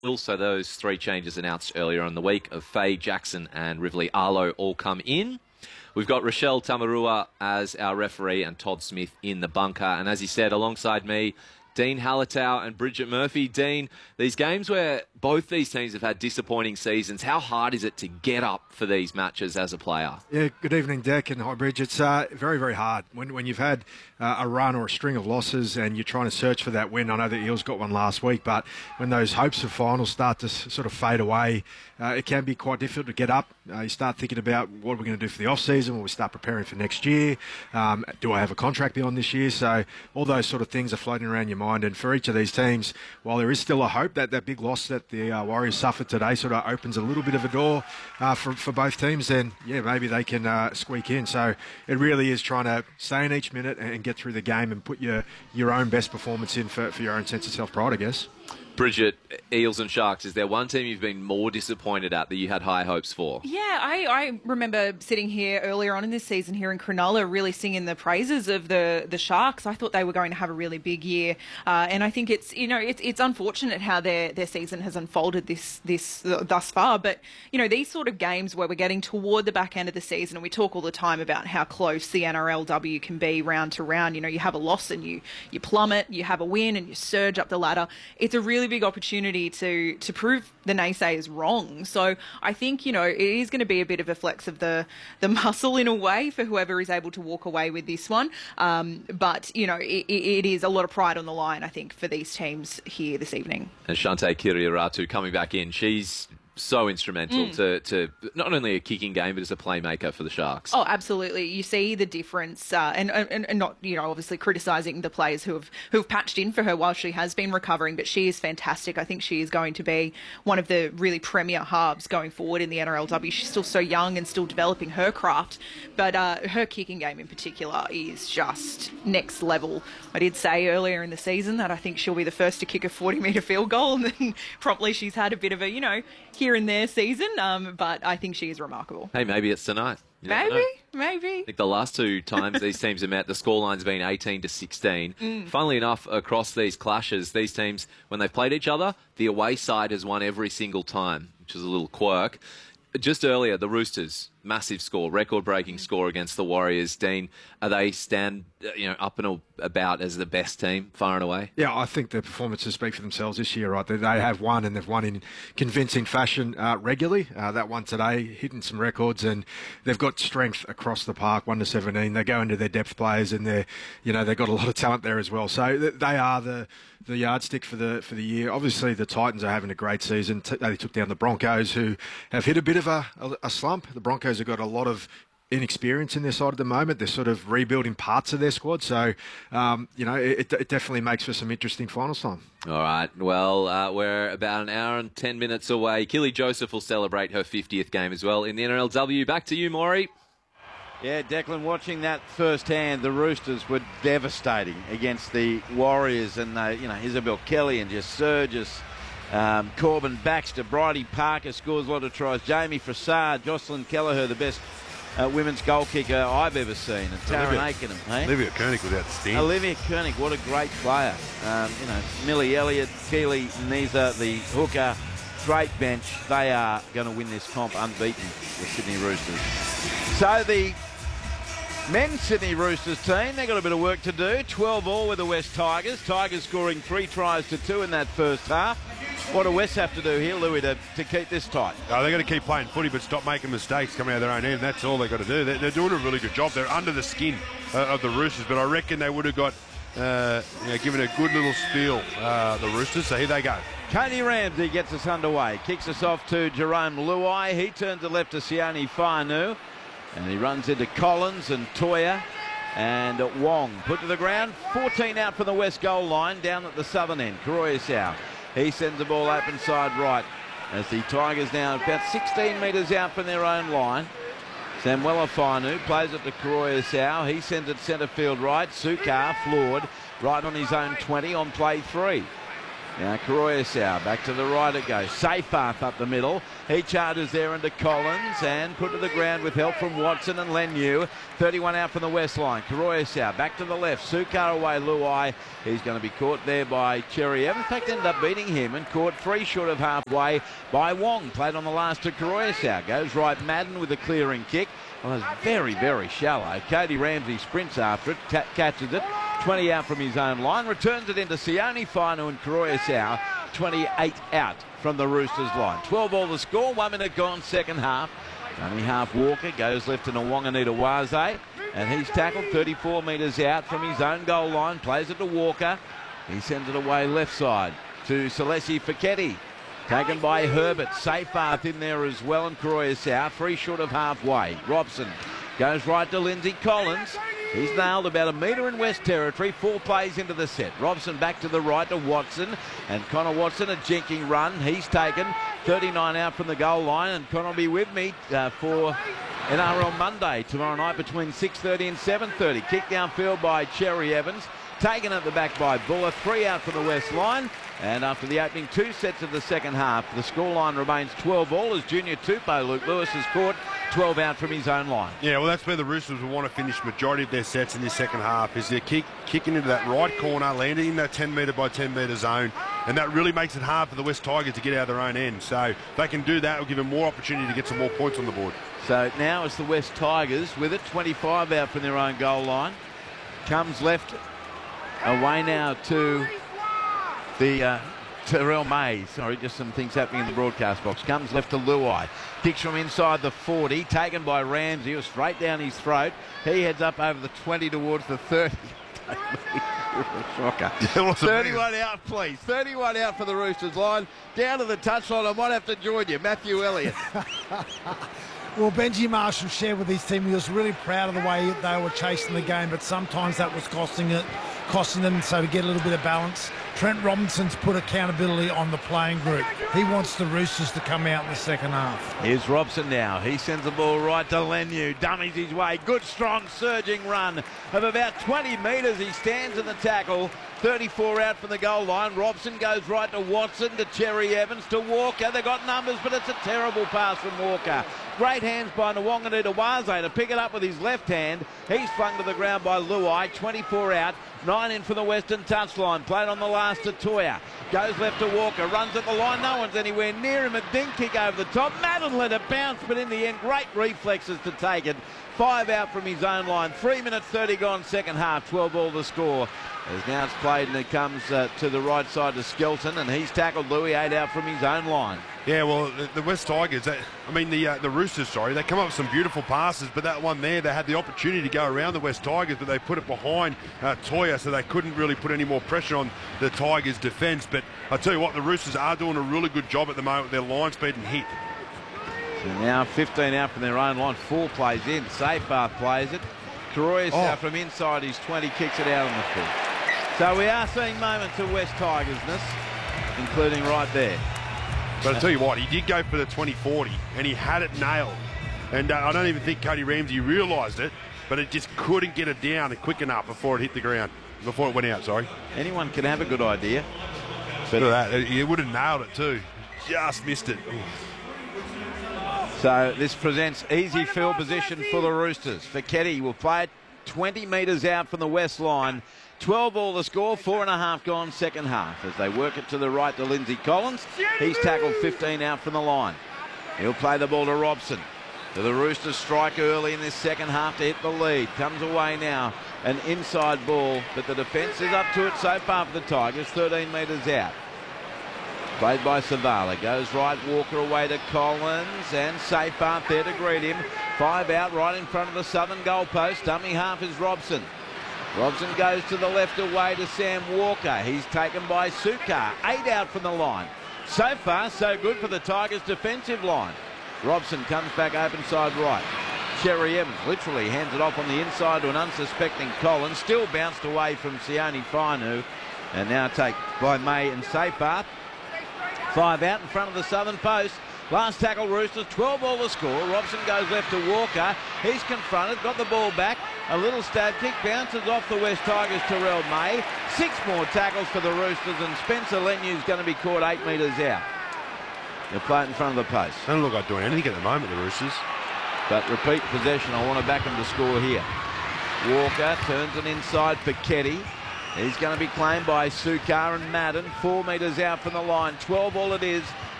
So those three changes announced earlier in the week of Faye, Jackson and Rivley Arlo all come in. We've got Rochelle Tamarua as our referee and Todd Smith in the bunker. And as he said, alongside me, Dean Hallertau and Bridget Murphy. Dean, these games where both these teams have had disappointing seasons, how hard is it to get up for these matches as a player? Yeah, good evening, Deck, and hi, Bridge. It's very, very hard. When you've had a run or a string of losses and you're trying to search for that win, I know the Eels got one last week, but when those hopes of finals start to sort of fade away, it can be quite difficult to get up. You start thinking about what we're going to do for the off-season, will we start preparing for next year? Do I have a contract beyond this year? So all those sort of things are floating around your mind. And for each of these teams, while there is still a hope that that big loss that the Warriors suffered today sort of opens a little bit of a door for both teams, then, yeah, maybe they can squeak in. So it really is trying to stay in each minute and get through the game and put your own best performance in for your own sense of self-pride, I guess. Bridget, Eels and Sharks, is there one team you've been more disappointed at that you had high hopes for? Yeah, I remember sitting here earlier on in this season here in Cronulla really singing the praises of the Sharks. I thought they were going to have a really big year, and I think it's unfortunate how their season has unfolded this thus far. But these sort of games where we're getting toward the back end of the season, and we talk all the time about how close the NRLW can be round to round. You have a loss and you plummet, you have a win and you surge up the ladder. It's a really big opportunity to prove the naysayers wrong. So I think, it is going to be a bit of a flex of the muscle in a way for whoever is able to walk away with this one. But, it is a lot of pride on the line, I think, for these teams here this evening. And Shante Kiriaratu coming back in. She's so instrumental to not only a kicking game, but as a playmaker for the Sharks. Oh, absolutely. You see the difference, and not, obviously criticising the players who have patched in for her while she has been recovering, but she is fantastic. I think she is going to be one of the really premier halves going forward in the NRLW. She's still so young and still developing her craft, but her kicking game in particular is just next level. I did say earlier in the season that I think she'll be the first to kick a 40-metre field goal, and then promptly she's had a bit of a, here and there season, but I think she is remarkable. Hey, maybe it's tonight. Maybe. I think the last two times these teams have met, the scoreline's been 18-16. Funnily enough, across these clashes, these teams, when they've played each other, the away side has won every single time, which is a little quirk. Just earlier, the Roosters, massive score, record-breaking score against the Warriors. Dean, are they stand up and about as the best team, far and away? Yeah, I think the performances speak for themselves this year, right? They have won, and they've won in convincing fashion regularly. That one today, hitting some records, and they've got strength across the park, 1-17. They go into their depth players, and they've got a lot of talent there as well. So they are the yardstick for the year. Obviously, the Titans are having a great season. They took down the Broncos, who have hit a bit of a slump. The Broncos have got a lot of inexperience in their side at the moment. They're sort of rebuilding parts of their squad. So, it definitely makes for some interesting finals time. All right. Well, we're about an hour and 10 minutes away. Killy Joseph will celebrate her 50th game as well in the NRLW. Back to you, Maury. Yeah, Declan, watching that firsthand, the Roosters were devastating against the Warriors, and Isabel Kelly and just Surges. Corbin Baxter, Bridie Parker scores a lot of tries. Jamie Frassard, Jocelyn Kelleher, the best women's goal kicker I've ever seen. And Taryn Aikenham. Hey? Olivia Koenig without steam. Olivia Koenig, what a great player. Millie Elliott, Keely Neza, the hooker, great bench. They are going to win this comp unbeaten, the Sydney Roosters. So the men's Sydney Roosters team, they've got a bit of work to do. 12-all with the West Tigers. Tigers scoring 3 tries to 2 in that first half. What do West have to do here, Louis, to keep this tight? Oh, they've got to keep playing footy, but stop making mistakes coming out of their own end. That's all they've got to do. They're doing a really good job. They're under the skin of the Roosters, but I reckon they would have got given a good little spiel, the Roosters. So here they go. Cody Ramsey gets us underway. Kicks us off to Jerome Luai. He turns it left to Sione Fainu. And he runs into Collins and Toya and Wong. Put to the ground. 14 out from the west goal line, down at the southern end. Karoyasau. He sends the ball open side right as the Tigers now about 16 metres out from their own line. Samuela Fainu plays it to Karoyasau. He sends it centre field right. Sukar floored right on his own 20 on play 3. Now Karoyasau back to the right it goes. Seyfarth up the middle. He charges there into Collins and put to the ground with help from Watson and Leniu. 31 out from the west line. Karoyasau back to the left. Sukar away Luai. He's going to be caught there by Cherry Evans. In fact, ended up beating him and caught 3 short of halfway by Wong. Played on the last to Karoyasau. Goes right Madden with a clearing kick. Well, it's very, very shallow. Cody Ramsey sprints after it, catches it. 20 out from his own line, returns it into Sione Fainu and Karoyasau. 28 out from the Roosters line. 12 all the score, 1 minute gone, second half. Only half Walker goes left to Nwanganita Waze, and he's tackled 34 metres out from his own goal line. Plays it to Walker. He sends it away left side to Celesi Feketi. Taken by Herbert. Seyfarth in there as well, and Karoyasau 3 short of halfway. Robson goes right to Lindsay Collins. He's nailed about a metre in West Territory. 4 plays into the set. Robson back to the right to Watson. And Connor Watson, a jinking run. He's taken 39 out from the goal line. And Connor will be with me for NRL Monday tomorrow night between 6:30 and 7:30. Kick downfield by Cherry Evans. Taken at the back by Buller. 3 out from the west line. And after the opening 2 sets of the second half, the scoreline remains 12 all as Junior Tupou Luke Lewis has caught 12 out from his own line. Yeah, well, that's where the Roosters will want to finish majority of their sets in this second half, is they're kicking into that right corner, landing in that 10 metre by 10 metre zone, and that really makes it hard for the West Tigers to get out of their own end. So if they can do that, it'll give them more opportunity to get some more points on the board. So now it's the West Tigers with it, 25 out from their own goal line. Comes left away now to the Terrell May. Sorry, just some things happening in the broadcast box. Comes left to Luai. Kicks from inside the 40. Taken by Ramsey. Was straight down his throat. He heads up over the 20 towards the 30. Shocker. 31 out, please. 31 out for the Roosters line. Down to the touchline. I might have to join you. Matthew Elliott. Well, Benji Marshall shared with his team he was really proud of the way they were chasing the game, but sometimes that was costing them. So to get a little bit of balance, Trent Robinson's put accountability on the playing group. He wants the Roosters to come out in the second half. Here's Robson now. He sends the ball right to Leniu. Dummies his way. Good, strong, surging run of about 20 metres. He stands in the tackle. 34 out from the goal line. Robson goes right to Watson, to Cherry Evans, to Walker. They've got numbers, but it's a terrible pass from Walker. Great hands by Nwanganita Waze to pick it up with his left hand. He's flung to the ground by Luai. 24 out. 9 in from the western touchline. Played on the last to Toya. Goes left to Walker. Runs at the line. No one's anywhere near him. A dink kick over the top. Madden let it bounce, but in the end, great reflexes to take it. 5 out from his own line. 3 minutes 30 gone second half. 12 all the score. As now it's played and it comes to the right side to Skelton, and he's tackled Louis. 8 out from his own line. Yeah, well, the West Tigers, the Roosters, sorry, they come up with some beautiful passes, but that one there, they had the opportunity to go around the West Tigers, but they put it behind Toya, so they couldn't really put any more pressure on the Tigers' defence. But I tell you what, the Roosters are doing a really good job at the moment with their line speed and hit. So now 15 out from their own line. 4 plays in. Seyfarth plays it. Karoyasau from inside his 20 kicks it out on the foot. So we are seeing moments of West Tigers-ness, including right there. But I tell you what, he did go for the 20-40 and he had it nailed. And I don't even think Cody Ramsey realised it, but it just couldn't get it down quick enough before it hit the ground. Before it went out, sorry. Anyone can have a good idea. But look at that, he would have nailed it too. Just missed it. So this presents easy field position for the Roosters. Feketi will play it 20 metres out from the west line. 12 all the score, 4.5 gone second half as they work it to the right to Lindsay Collins. He's tackled 15 out from the line. He'll play the ball to Robson. To the Roosters strike early in this second half to hit the lead. Comes away now, an inside ball, but the defence is up to it so far for the Tigers, 13 metres out. Played by Savala. Goes right, Walker away to Collins, and Seyfarth there to greet him. 5 out right in front of the southern goalpost. Dummy half is Robson. Robson goes to the left away to Sam Walker. He's taken by Sukar. 8 out from the line. So far, so good for the Tigers' defensive line. Robson comes back open side right. Cherry Evans literally hands it off on the inside to an unsuspecting Collins. Still bounced away from Sione Fainu. And now take by May and Seyfarth. 5 out in front of the southern post. Last tackle Roosters, 12 all the score. Robson goes left to Walker. He's confronted, got the ball back, A little stab kick, bounces off the West Tigers, Terrell May. 6 more tackles for the Roosters, and Spencer Lenyu's going to be caught 8 metres out. They'll play it in front of the post. Don't look like doing anything at the moment, the Roosters. But repeat possession, I want to back them to score here. Walker turns it inside for Keddy. He's going to be claimed by Sukar and Madden. 4 metres out from the line. 12 all it is.